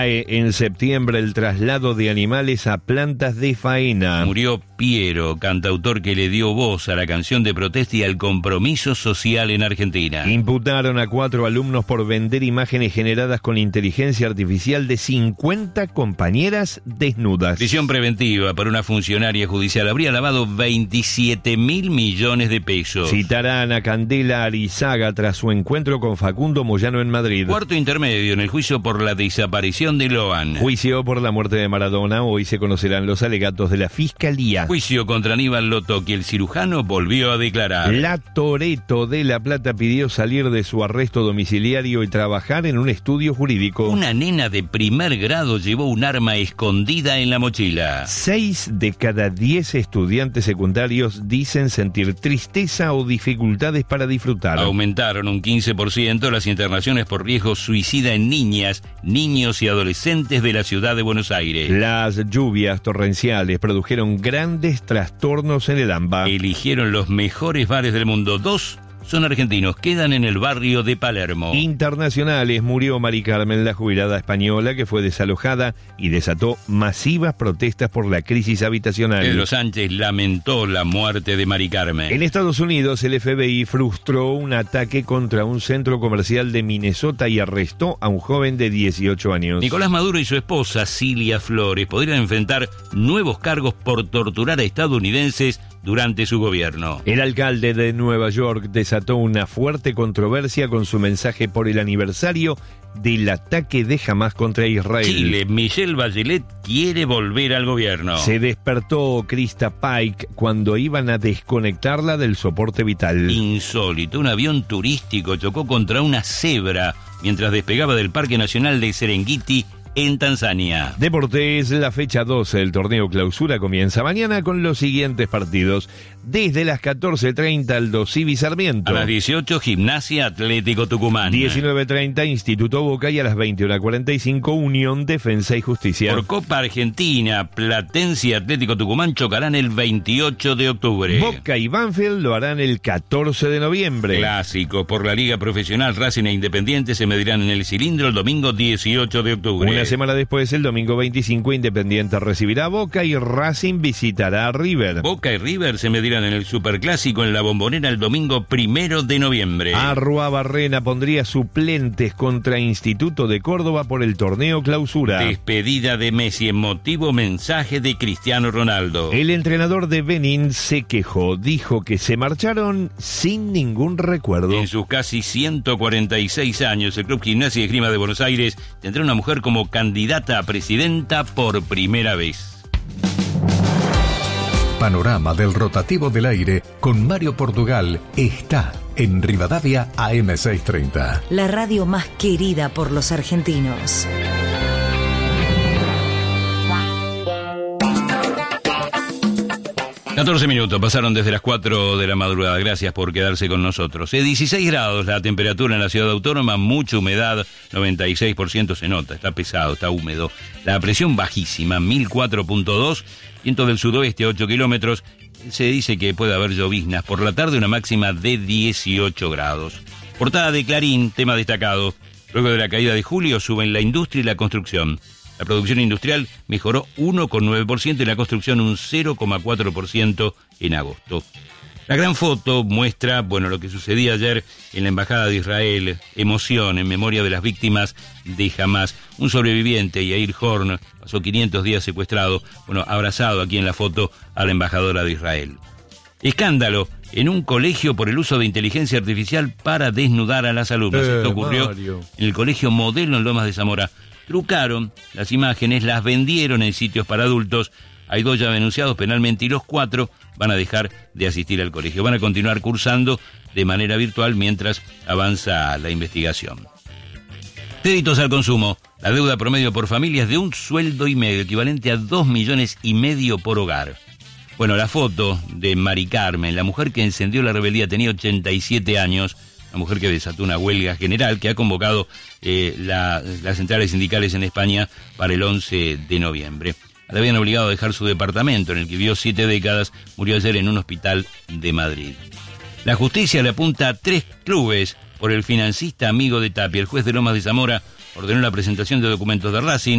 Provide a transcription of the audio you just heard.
En septiembre, el traslado de animales a plantas de faena. Murió Piero, cantautor que le dio voz a la canción de protesta y al compromiso social en Argentina. Imputaron a 4 alumnos por vender imágenes generadas con inteligencia artificial de 50 compañeras desnudas. Prisión preventiva para una funcionaria judicial. Habría lavado 27.000 millones de pesos. Citarán a Candela Arizaga tras su encuentro con Facundo Moyano en Madrid. Cuarto intermedio en el juicio por la desaparición de Loan. Juicio por la muerte de Maradona. Hoy se conocerán los alegatos de la Fiscalía. Juicio contra Aníbal Lotoki. El cirujano volvió a declarar. La Toretto de La Plata pidió salir de su arresto domiciliario y trabajar en un estudio jurídico. Una nena de primer grado llevó un arma escondida en la mochila. 6 de cada 10 estudiantes secundarios dicen sentir tristeza o dificultades para disfrutar. Aumentaron un 15% las internaciones por riesgo suicida en niñas, niños y adolescentes de la ciudad de Buenos Aires. Las lluvias torrenciales produjeron grandes trastornos en el AMBA. Eligieron los mejores bares del mundo. 2 son argentinos, quedan en el barrio de Palermo. Internacionales, murió Mari Carmen, la jubilada española que fue desalojada y desató masivas protestas por la crisis habitacional. Pedro Sánchez lamentó la muerte de Mari Carmen. En Estados Unidos, el FBI frustró un ataque contra un centro comercial de Minnesota y arrestó a un joven de 18 años. Nicolás Maduro y su esposa, Cilia Flores, podrían enfrentar nuevos cargos por torturar a estadounidenses durante su gobierno. El alcalde de Nueva York desató una fuerte controversia con su mensaje por el aniversario del ataque de Hamás contra Israel. Chile, Michelle Bachelet quiere volver al gobierno. Se despertó Krista Pike cuando iban a desconectarla del soporte vital. Insólito, un avión turístico chocó contra una cebra mientras despegaba del Parque Nacional de Serengeti en Tanzania. Deportes, la fecha 12 del torneo Clausura comienza mañana con los siguientes partidos. Desde las 14:30 Aldo Civi Sarmiento. A las 18 Gimnasia Atlético Tucumán. 19:30 Instituto Boca y a las 21:45 Unión Defensa y Justicia. Por Copa Argentina, Platense y Atlético Tucumán chocarán el 28 de octubre. Boca y Banfield lo harán el 14 de noviembre. Clásico por la Liga Profesional, Racing e Independiente se medirán en el Cilindro el domingo 18 de octubre. Una semana después, el domingo 25, Independiente recibirá a Boca y Racing visitará a River. Boca y River se medirán en el Superclásico en La Bombonera el domingo 1 de noviembre. Arruabarrena pondría suplentes contra Instituto de Córdoba por el torneo Clausura. Despedida de Messi, emotivo mensaje de Cristiano Ronaldo. El entrenador de Benín se quejó, dijo que se marcharon sin ningún recuerdo. En sus casi 146 años, el Club Gimnasia y Esgrima de Buenos Aires tendrá una mujer como candidata a presidenta por primera vez. Panorama del rotativo del aire con Mario Portugal está en Rivadavia AM630. La radio más querida por los argentinos. ...14 minutos, pasaron desde las 4 de la madrugada. Gracias por quedarse con nosotros. 16 grados la temperatura en la ciudad autónoma, mucha humedad, 96% se nota, está pesado, está húmedo. La presión bajísima, 1004.2, viento del sudoeste, 8 kilómetros. Se dice que puede haber lloviznas. Por la tarde una máxima de 18 grados. Portada de Clarín, tema destacado. Luego de la caída de julio suben la industria y la construcción. La producción industrial mejoró 1,9% y la construcción un 0,4% en agosto. La gran foto muestra, lo que sucedía ayer en la Embajada de Israel, emoción en memoria de las víctimas de Hamás. Un sobreviviente, Yair Horn, pasó 500 días secuestrado, abrazado aquí en la foto a la embajadora de Israel. Escándalo en un colegio por el uso de inteligencia artificial para desnudar a las alumnas. Esto ocurrió Mario. En el Colegio Modelo en Lomas de Zamora. Trucaron las imágenes, las vendieron en sitios para adultos. Hay 2 ya denunciados penalmente y los 4 van a dejar de asistir al colegio. Van a continuar cursando de manera virtual mientras avanza la investigación. Créditos al consumo. La deuda promedio por familia es de un sueldo y medio, equivalente a 2,5 millones por hogar. La foto de Mari Carmen, la mujer que encendió la rebeldía, tenía 87 años. Una mujer que desató una huelga general que ha convocado las centrales sindicales en España para el 11 de noviembre. La habían obligado a dejar su departamento, en el que vivió 7 décadas, murió ayer en un hospital de Madrid. La justicia le apunta a 3 clubes por el financista amigo de Tapia. El juez de Lomas de Zamora ordenó la presentación de documentos de Racing.